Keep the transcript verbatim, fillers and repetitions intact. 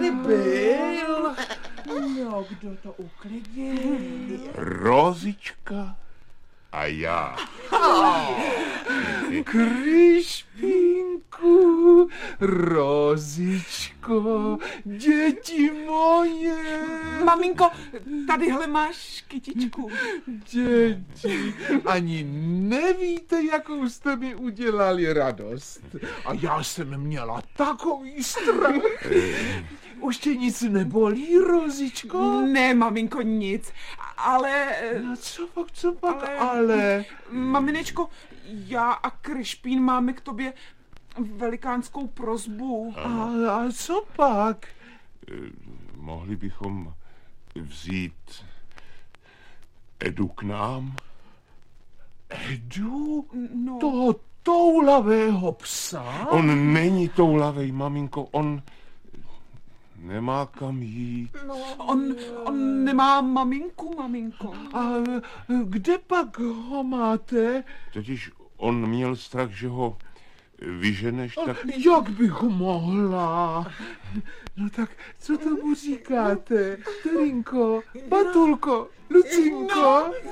tady byl? No, kdo to uklidnil? Rozička a já. Kryšpínku, Rozičko, děti moje. Maminko, tadyhle máš kytičku. Děti, ani nevíte, jakou jste mi udělali radost. A já jsem měla takový strach. Už tě nic nebolí, Rozičko? Ne, maminko, nic, ale... No co pak, co pak, ale... ale... Maminečko, já a Kryšpín máme k tobě velikánskou prosbu. A, a co pak? Mohli bychom vzít Edu k nám? Edu? No. Toho toulavého psa? On není toulavej, maminko, on nemá kam jít. No, on, on nemá maminku, maminko. A kde pak ho máte? Totiž on měl strach, že ho vyženeš, tak... Jak bych mohla? No tak, co tomu říkáte? Terinko, Batulko, Lucinko? No,